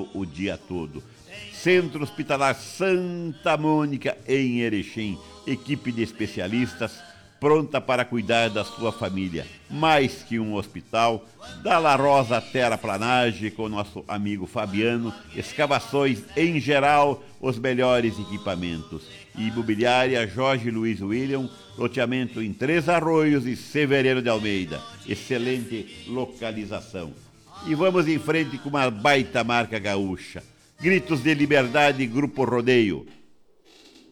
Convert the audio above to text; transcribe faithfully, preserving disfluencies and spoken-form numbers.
trabalhando o dia todo. Centro Hospitalar Santa Mônica, em Erechim. Equipe de especialistas pronta para cuidar da sua família. Mais que um hospital, da La Rosa Terraplanagem com nosso amigo Fabiano, escavações em geral, os melhores equipamentos. Imobiliária Jorge Luiz William, loteamento em Três Arroios e Severiano de Almeida. Excelente localização. E vamos em frente com uma baita marca gaúcha. Gritos de Liberdade, Grupo Rodeio.